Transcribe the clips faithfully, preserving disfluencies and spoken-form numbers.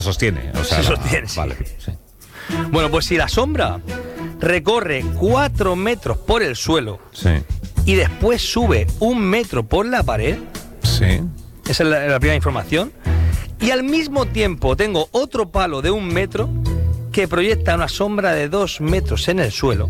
sostiene. O sea, se la, sostiene, sí. Vale, sí. Bueno, pues si la sombra recorre cuatro metros por el suelo Sí. y después sube un metro por la pared, Sí. esa es la, la primera información, y al mismo tiempo tengo otro palo de un metro que proyecta una sombra de dos metros en el suelo.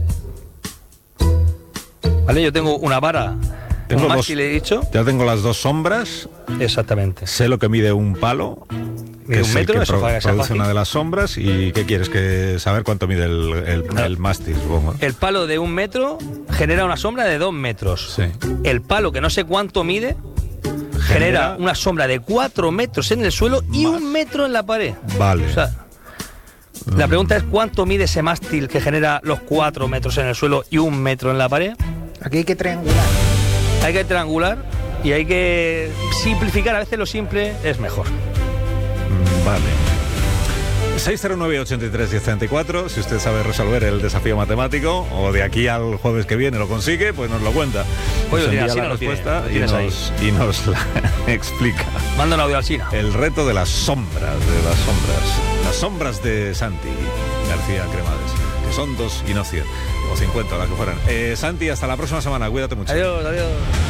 ¿Vale? Yo tengo una vara, Tengo un dos, mástil, he dicho. ya tengo las dos sombras. Exactamente. Sé lo que mide un palo. Mide que un es metro, el que eso pro- para que sea produce fácil. una de las sombras. ¿Y qué quieres? Que saber cuánto mide el, el, No. el mástil, supongo. El palo de un metro genera una sombra de dos metros. Sí. El palo, que no sé cuánto mide, genera, Genera una sombra de cuatro metros en el suelo y más. un metro en la pared. Vale. O sea, la pregunta es cuánto mide ese mástil que genera los cuatro metros en el suelo y un metro en la pared. Aquí hay que triangular. Hay que triangular y hay que simplificar. A veces lo simple es mejor. Mm, Vale. seis cero nueve, ochenta y tres, diez treinta y cuatro. Si usted sabe resolver el desafío matemático o de aquí al jueves que viene lo consigue, pues nos lo cuenta. Oye, Nos lo tiene envía así, la no lo tiene, respuesta lo y, tienes nos, y nos la explica. Manda un audio al Sina. El reto de las sombras, de las sombras. Las sombras de Santi García Cremades, que son dos y no cien, o cincuenta, las que fueran. Eh, Santi, hasta la próxima semana, cuídate mucho. Adiós, adiós.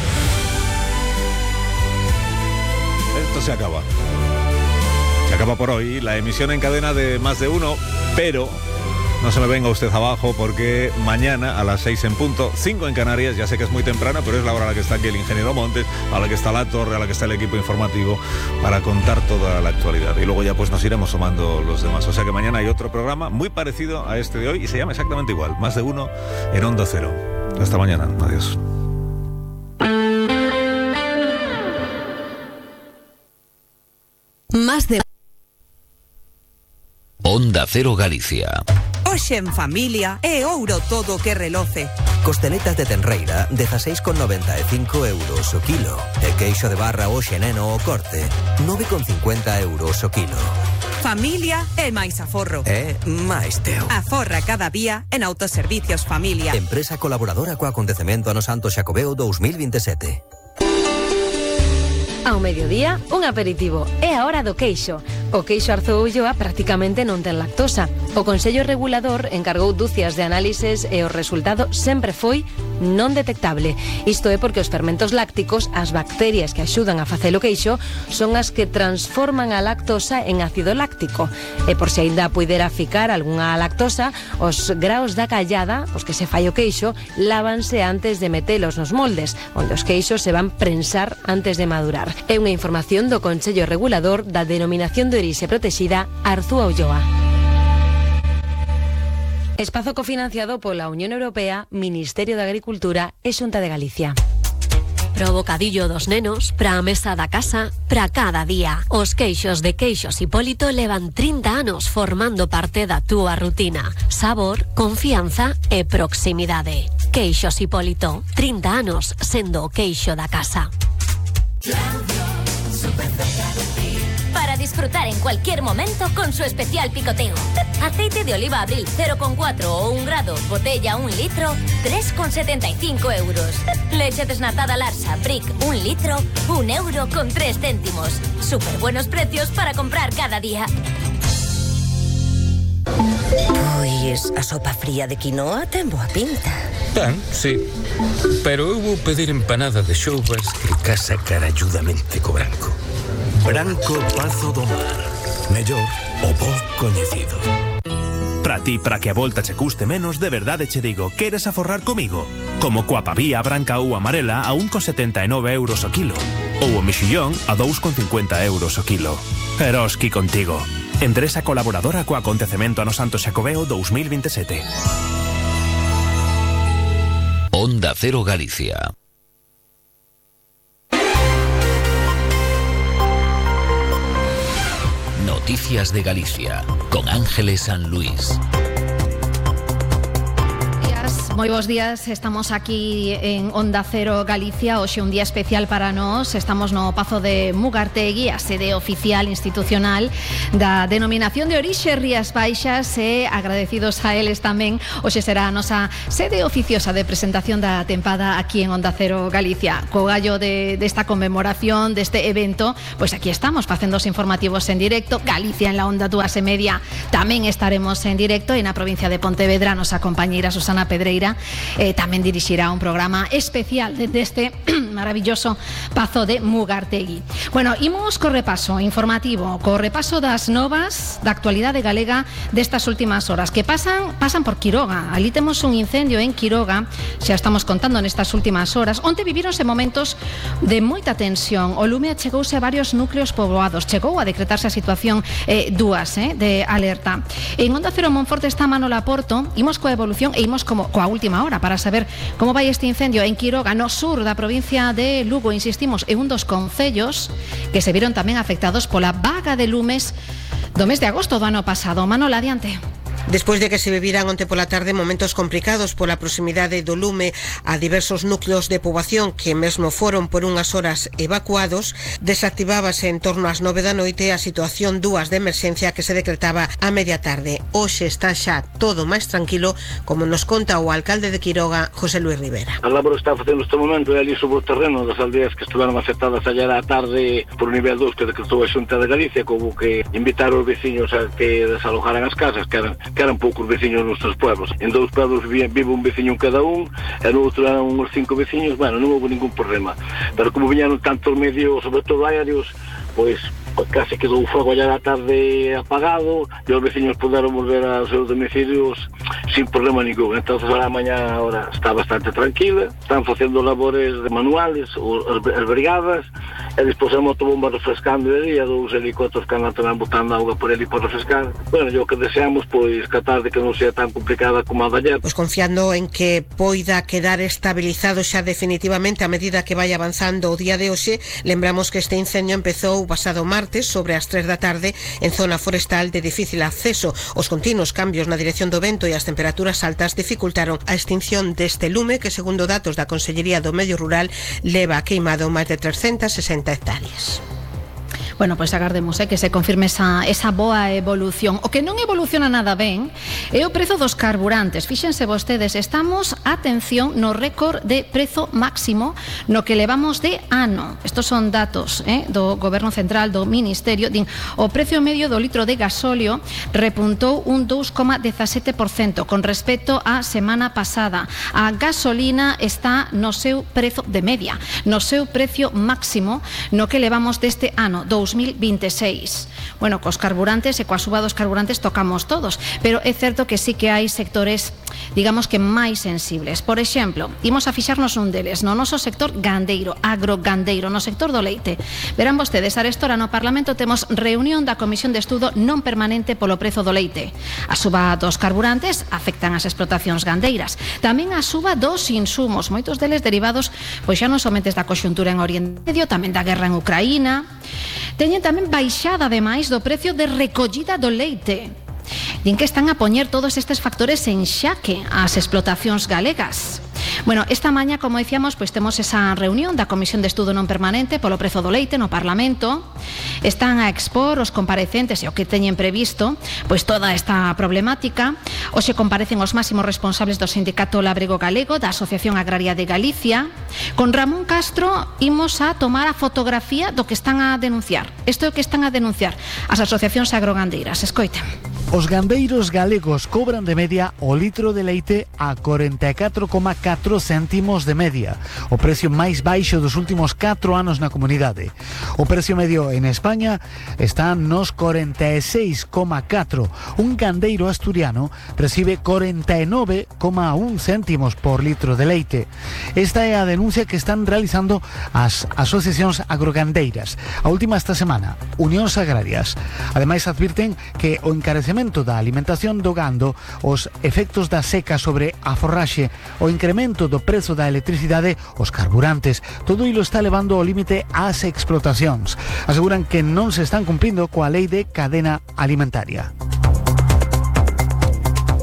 Esto se acaba. Se acaba por hoy la emisión en cadena de Más de Uno, pero no se me venga usted abajo porque mañana a las seis en punto, cinco en Canarias, ya sé que es muy temprana, pero es la hora a la que está aquí el ingeniero Montes, a la que está la torre, a la que está el equipo informativo para contar toda la actualidad. Y luego ya pues nos iremos sumando los demás. O sea que mañana hay otro programa muy parecido a este de hoy y se llama exactamente igual, Más de Uno en Onda Cero. Hasta mañana. Adiós. Más de Onda Cero Galicia. Hoxe en familia é ouro todo que reloce. Costeletas de tenreira, dezaseis con noventa e cinco euros o kilo. E queixo de barra hoxe neno o corte, nove con cincuenta euros o kilo. Familia é máis aforro. É máis teu. Aforra cada día en Autoservicios Familia. Empresa colaboradora co acontecemento ano Santo Xacobeo dos mil veintisiete. Ao mediodía, un aperitivo. É a hora do queixo. O queixo Arzou Ulloa prácticamente non ten lactosa. O Consello Regulador encargou dúcias de análises e o resultado sempre foi non detectable. Isto é porque os fermentos lácticos, as bacterias que axudan a facer o queixo, son as que transforman a lactosa en ácido láctico. E por se ainda puidera ficar algunha lactosa, os graos da callada, os que se fai o queixo, lávanse antes de metelos nos moldes, onde os queixos se van prensar antes de madurar. É unha información do Consello Regulador da Denominación de Orixe Protexida Arzúa Ulloa. Espazo cofinanciado pola Unión Europea, Ministerio de Agricultura e Xunta de Galicia. Pro bocadillo dos nenos, pra a mesa da casa, pra cada día. Os queixos de Queixos Hipólito levan trinta anos formando parte da túa rutina. Sabor, confianza e proximidade. Queixos Hipólito, trinta anos sendo o queixo da casa. Para disfrutar en cualquier momento con su especial picoteo. Aceite de oliva Abril cero coma cuatro o un grado, botella un litro, tres con setenta y cinco euros. Leche desnatada Larsa Brick un litro, un euro con tres céntimos. Súper buenos precios para comprar cada día. Pois a sopa fría de quinoa ten boa pinta. Ben, sí. Pero eu vou pedir empanada de xoubas que casa caralludamente co branco. Branco Pazo do Mar. Mellor o bo coñecido. Para ti, para que a volta che custe menos, de verdade che digo, queres aforrar comigo? Como coa pavía branca ou amarela a un con setenta e nove euros o kilo. Ou o mexillón a dous con cincuenta euros o kilo. Eroski contigo. Empresa colaboradora co acontecemento ano Santo Xacobeo dos mil veintisiete. Onda Cero Galicia. Noticias de Galicia con Ángeles San Luis. Moi bons días, estamos aquí en Onda Cero Galicia. Hoxe un día especial para nós. Estamos no Pazo de Mugartegui, a sede oficial institucional da denominación de orixe Rías Baixas, e agradecidos a eles tamén. Hoxe será a nosa sede oficiosa de presentación da tempada aquí en Onda Cero Galicia. Co gallo de, desta conmemoración, deste evento, pois aquí estamos facendo os informativos en directo. Galicia en la Onda dúas e media tamén estaremos en directo, e na provincia de Pontevedra nosa compañeira Susana Pedreira Eh, tamén dirixirá un programa especial deste maravilloso Pazo de Mugartegui. Bueno, imos co repaso informativo, co repaso das novas da actualidade galega destas últimas horas, que pasan pasan por Quiroga. Ali temos un incendio en Quiroga, xa estamos contando nestas últimas horas, onde vivíronse momentos de moita tensión. O lume achegouse a varios núcleos poboados, chegou a decretarse a situación eh, dúas eh, de alerta. En Onda Cero Monforte está Manolo Porto, imos coa evolución e imos como coa última hora para saber como vai este incendio en Quiroga, no sur da provincia de Lugo. Insistimos, en un dos concellos que se viron tamén afectados pola vaga de lumes do mes de agosto do ano pasado. Manolo, adiante. Despois de que se viviran onte pola tarde momentos complicados pola proximidade do lume a diversos núcleos de poboación que mesmo foron por unhas horas evacuados, desactivábase en torno ás nove da noite a situación dúas de emerxencia que se decretaba a media tarde. Hoxe está xa todo máis tranquilo, como nos conta o alcalde de Quiroga, José Luis Rivera. A labor está facendo este momento é ali sobre o terreno das aldeas que estiveron afectadas ayer á tarde por nivel dous que decretou a Xunta de Galicia, como que invitar os veciños a que desalojaran as casas, que eran que eran poucos veciños nos nossos pueblos. En dous pueblos vive, vive un veciño en cada un, e no outro eran uns cinco veciños. Bueno, non houve ningún problema, pero como viñeron tantos medios, sobre todo aéreos, pois case quedou o fogo allá da tarde apagado e os veciños poderon volver aos seus domicilios sin problema ningún. Entonces a mañá ahora está bastante tranquila, están facendo labores de manuales, as brigadas, e despois a motobomba refrescando de día, dous helicópteros que andan tamén botando auga por ali por refrescar. Bueno, yo que deseamos pois que a tarde que non sea tan complicada como a de ayer. Pois confiando en que poida quedar estabilizado xa definitivamente a medida que vai avanzando o día de hoxe. Lembramos que este incendio empezou o pasado martes sobre as tres da tarde en zona forestal de difícil acceso. Os continuos cambios na dirección do vento e as temperaturas altas dificultaron a extinción deste lume que, segundo datos da Consellería do Medio Rural, leva queimado máis de trescentas sesenta hectáreas. Bueno, pois agardemos eh, que se confirme esa, esa boa evolución. O que non evoluciona nada ben é o prezo dos carburantes. Fíxense vostedes, estamos, atención, no récord de prezo máximo no que levamos de ano. Estos son datos eh, do Goberno Central, do Ministerio. Din, o precio medio do litro de gasóleo repuntou un dous coma dezasete por cento con respecto á semana pasada. A gasolina está no seu prezo de media, no seu precio máximo no que levamos deste ano, dous mil veintiséis. Bueno, cos carburantes e coa suba dos carburantes tocamos todos, pero é certo que sí que hai sectores, digamos que máis sensibles. Por exemplo, imos a fixarnos un deles, no noso sector gandeiro, agrogandeiro, no sector do leite. Verán vostedes, arestora no Parlamento temos reunión da Comisión de Estudo non permanente polo prezo do leite. A suba dos carburantes afectan as explotacións gandeiras. Tamén a suba dos insumos, moitos deles derivados pois xa non somente da conxuntura en Oriente Medio, tamén da guerra en Ucraína. Teñen tamén baixada ademais do precio de recollida do leite. Din que están a poñer todos estes factores en xaque ás explotacións galegas. Bueno, esta mañá, como dicíamos, pois temos esa reunión da Comisión de Estudo non permanente polo prezo do leite no Parlamento. Están a expor os comparecentes e o que teñen previsto pois toda esta problemática. Hoxe comparecen os máximos responsables do Sindicato Labrego Galego, da Asociación Agraria de Galicia. Con Ramón Castro imos a tomar a fotografía do que están a denunciar. Isto é o que están a denunciar as asociacións agrogandeiras. Escoiten. Os gandeiros galegos cobran de media o litro de leite a corenta e catro coma catro céntimos de media, o precio máis baixo dos últimos catro anos na comunidade. O precio medio en España está nos corenta e seis coma catro. Un gandeiro asturiano recibe corenta e nove coma un céntimos por litro de leite. Esta é a denuncia que están realizando as asociacións agrogandeiras. A última esta semana, Unións Agrarias. Ademais advirten que o encarecemento da alimentación do gando, os efectos da seca sobre a forraxe, o incremento do prezo da electricidade, os carburantes, todo ilo está levando ao límite ás explotacións. Aseguran que non se están cumprindo coa lei de cadena alimentaria.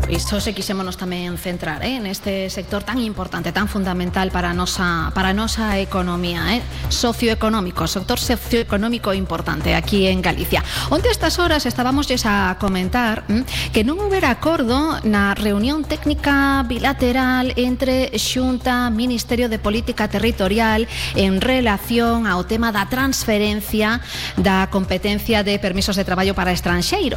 Iso se quixémonos tamén centrar eh, neste sector tan importante, tan fundamental para a nosa, para a nosa economía, eh, socioeconómico, sector socioeconómico importante aquí en Galicia. Onte a estas horas estábamos a comentar hm, que non houbera acordo na reunión técnica bilateral entre Xunta, Ministerio de Política Territorial en relación ao tema da transferencia da competencia de permisos de traballo para estranxeiros.